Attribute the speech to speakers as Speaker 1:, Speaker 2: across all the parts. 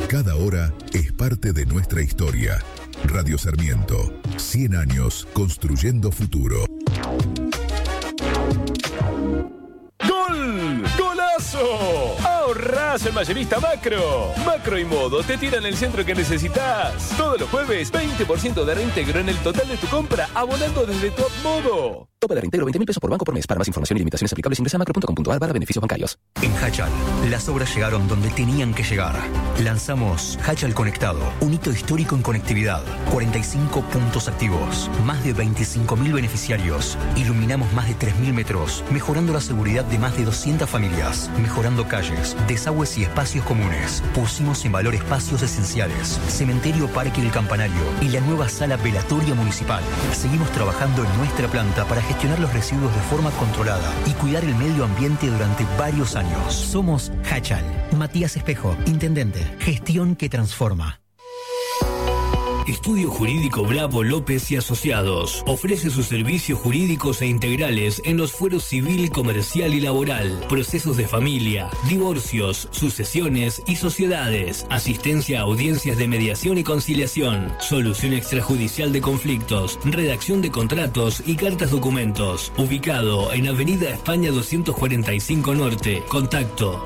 Speaker 1: Cada hora es parte de nuestra historia. Radio Sarmiento, 100 años construyendo futuro.
Speaker 2: ¡Gol! ¡Golazo! ¡Ahorrás en Mayorista Macro! Macro y Modo te tiran el centro que necesitas. Todos los jueves, 20% de reintegro en el total de tu compra, abonando desde Top Modo.
Speaker 3: Tope de reintegro 20.000 pesos por banco por mes. Para más información y limitaciones aplicables ingresa a macro.com.ar/beneficios bancarios.
Speaker 4: En Hachal, las obras llegaron donde tenían que llegar. Lanzamos Hachal Conectado, un hito histórico en conectividad. 45 puntos activos, más de 25.000 beneficiarios. Iluminamos más de 3.000 metros, mejorando la seguridad de más de 200 familias, mejorando calles, desagües y espacios comunes. Pusimos en valor espacios esenciales, cementerio Parque del Campanario y la nueva sala velatoria municipal. Seguimos trabajando en nuestra planta para gestionar los residuos de forma controlada y cuidar el medio ambiente durante varios años. Somos Hachal. Matías Espejo, intendente. Gestión que transforma.
Speaker 5: Estudio Jurídico Bravo López y Asociados. Ofrece sus servicios jurídicos e integrales en los fueros civil, comercial y laboral, procesos de familia, divorcios, sucesiones y sociedades, asistencia a audiencias de mediación y conciliación, solución extrajudicial de conflictos, redacción de contratos y cartas documentos. Ubicado en Avenida España 245 Norte. Contacto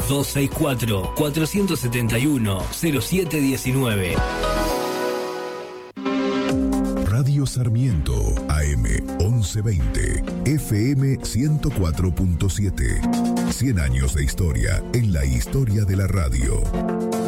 Speaker 5: 264-471-0719.
Speaker 1: Radio Sarmiento, AM 1120, FM 104.7. 100 años de historia en la historia de la radio.